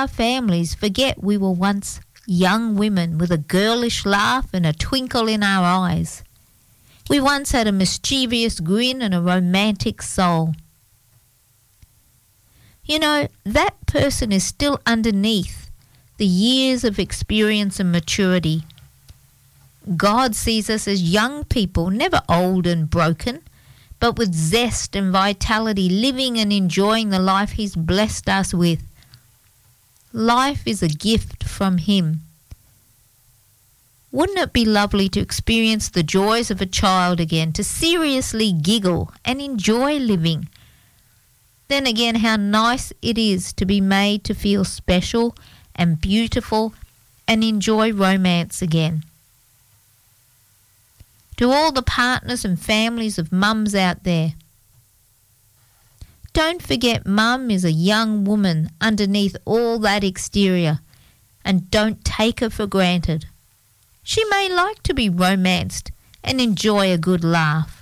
our families forget we were once young women with a girlish laugh and a twinkle in our eyes. We once had a mischievous grin and a romantic soul. You know, that person is still underneath the years of experience and maturity. God sees us as young people, never old and broken, but with zest and vitality, living and enjoying the life He's blessed us with. Life is a gift from Him. Wouldn't it be lovely to experience the joys of a child again, to seriously giggle and enjoy living? Then again, how nice it is to be made to feel special and beautiful and enjoy romance again. To all the partners and families of mums out there, don't forget Mum is a young woman underneath all that exterior, and don't take her for granted. She may like to be romanced and enjoy a good laugh.